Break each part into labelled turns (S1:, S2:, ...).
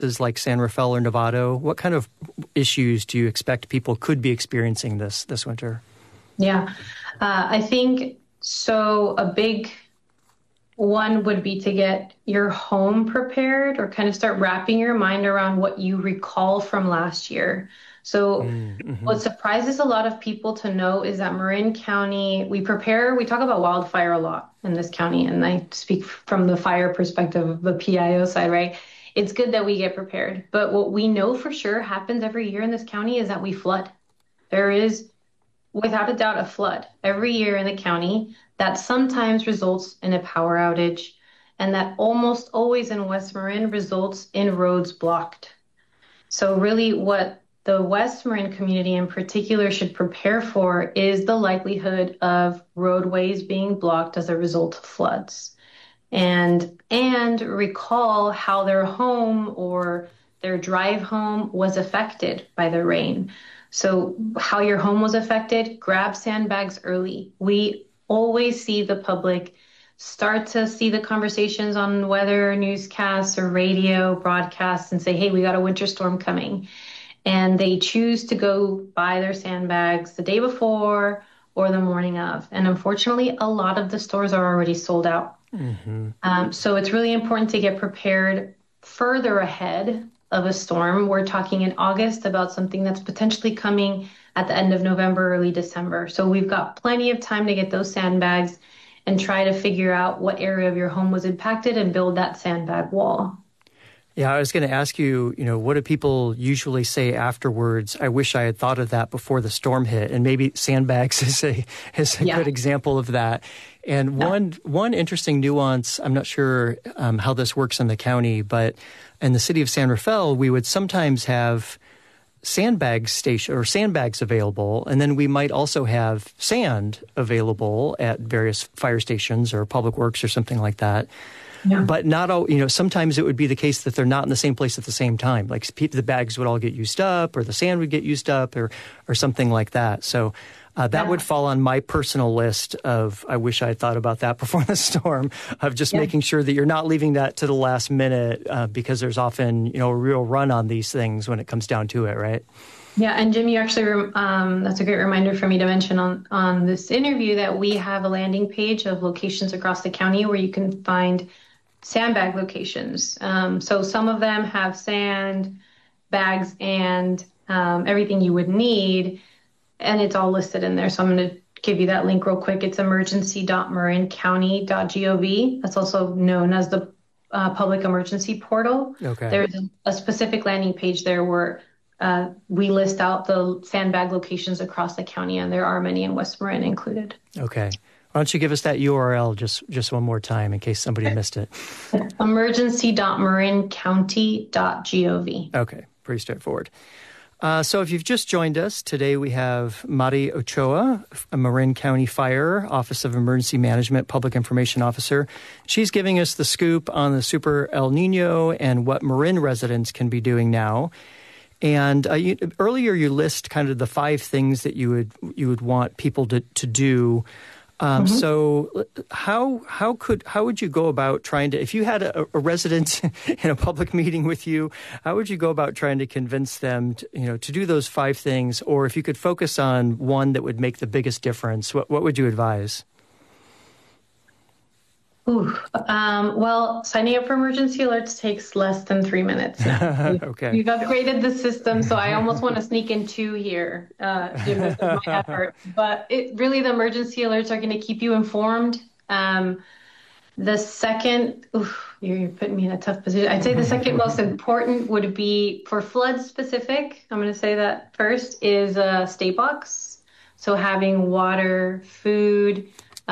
S1: is like San Rafael or Novato? What kind of issues do you expect people could be experiencing this winter?
S2: Yeah, I think so. A big one would be to get your home prepared or kind of start wrapping your mind around what you recall from last year. So what surprises a lot of people to know is that Marin County, we talk about wildfire a lot in this county, and I speak from the fire perspective of the PIO side, right? It's good that we get prepared. But what we know for sure happens every year in this county is that we flood. There is, without a doubt, a flood every year in the county that sometimes results in a power outage, and that almost always in West Marin results in roads blocked. So really what the West Marin community in particular should prepare for is the likelihood of roadways being blocked as a result of floods. And recall how their home or their drive home was affected by the rain. So how your home was affected, grab sandbags early. We always see the public start to see the conversations on weather newscasts or radio broadcasts and say, hey, we got a winter storm coming. And they choose to go buy their sandbags the day before or the morning of. And unfortunately, a lot of the stores are already sold out. So it's really important to get prepared further ahead of a storm. We're talking in August about something that's potentially coming at the end of November, early December. So we've got plenty of time to get those sandbags and try to figure out what area of your home was impacted and build that sandbag wall.
S1: Yeah, I was going to ask you, what do people usually say afterwards? I wish I had thought of that before the storm hit. And maybe sandbags is a good example of that. And one interesting nuance, I'm not sure how this works in the county, but in the city of San Rafael, we would sometimes have sandbags available, and then we might also have sand available at various fire stations or public works or something like that. Yeah. But not all, sometimes it would be the case that they're not in the same place at the same time. Like the bags would all get used up, or the sand would get used up, or something like that. So that would fall on my personal list of, I wish I had thought about that before the storm, of just making sure that you're not leaving that to the last minute, because there's often, a real run on these things when it comes down to it, right?
S2: Yeah, and Jim, you actually, that's a great reminder for me to mention on this interview that we have a landing page of locations across the county where you can find sandbag locations. So some of them have sand bags and everything you would need, and it's all listed in there. So I'm going to give you that link real quick. It's emergency.marincounty.gov. That's also known as the public emergency portal. Okay. There's a specific landing page there where we list out the sandbag locations across the county, and there are many in West Marin included.
S1: Okay. Why don't you give us that URL just one more time in case somebody missed it?
S2: Emergency.marincounty.gov.
S1: Okay, pretty straightforward. So if you've just joined us, today we have Mari Ochoa, a Marin County Fire, Office of Emergency Management, Public Information Officer. She's giving us the scoop on the Super El Nino and what Marin residents can be doing now. And earlier you list kind of the 5 things that you would want people to do. So how would you go about trying to, if you had a resident in a public meeting with you, how would you go about trying to convince them to do those 5 things? Or if you could focus on one that would make the biggest difference, what would you advise?
S2: Well, signing up for emergency alerts takes less than 3 minutes.
S1: Okay.
S2: We've upgraded the system, so I almost want to sneak in 2 here, Jim, this is my effort. But the emergency alerts are going to keep you informed. The second, you're putting me in a tough position. I'd say the second most important would be for flood specific. I'm going to say that first is a stay box. So having water, food,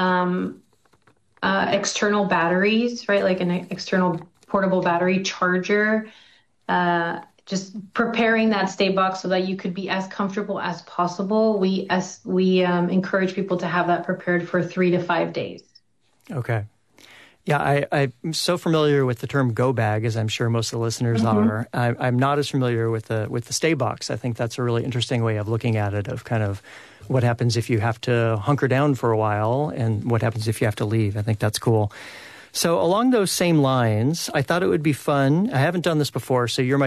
S2: external batteries, right? Like an external portable battery charger, just preparing that stay box so that you could be as comfortable as possible. We encourage people to have that prepared for 3 to 5 days. Okay.
S1: Yeah, I'm so familiar with the term go bag, as I'm sure most of the listeners are. I'm not as familiar with the stay box. I think that's a really interesting way of looking at it, of kind of what happens if you have to hunker down for a while and what happens if you have to leave. I think that's cool. So along those same lines, I thought it would be fun. I haven't done this before, so you're my